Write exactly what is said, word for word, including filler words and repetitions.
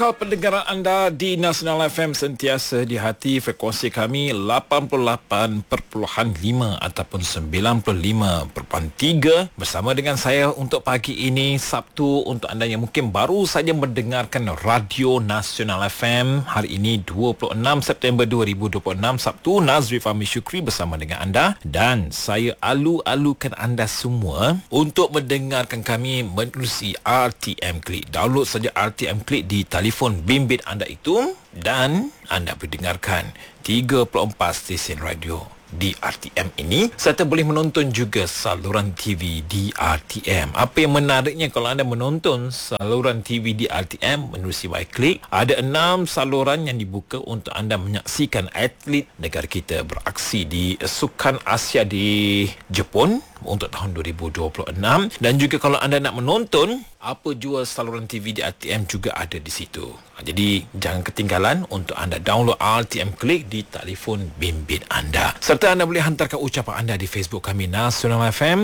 Pendengaran anda di Nasional F M sentiasa di hati frekuensi kami lapan puluh lapan perpuluhan lima ataupun sembilan puluh lima perpuluhan tiga bersama dengan saya untuk pagi ini Sabtu. Untuk anda yang mungkin baru saja mendengarkan Radio Nasional F M, hari ini dua puluh enam September dua ribu dua puluh enam Sabtu, Nazri Fahmi Syukri bersama dengan anda, dan saya alu-alukan anda semua untuk mendengarkan kami menerusi R T M Klik. Download saja R T M Klik di telefon telefon bimbit anda itu dan anda boleh dengarkan tiga puluh empat stesen radio di R T M ini, serta boleh menonton juga saluran T V di R T M. Apa yang menariknya kalau anda menonton saluran T V di R T M menerusi Y-Click, ada enam saluran yang dibuka untuk anda menyaksikan atlet negara kita beraksi di Sukan Asia di Jepun untuk tahun dua ribu dua puluh enam. Dan juga kalau anda nak menonton apa jua saluran T V di R T M juga ada di situ. Jadi jangan ketinggalan untuk anda download R T M Klik di telefon bimbit anda. Serta anda boleh hantarkan ucapan anda di Facebook kami Nasional F M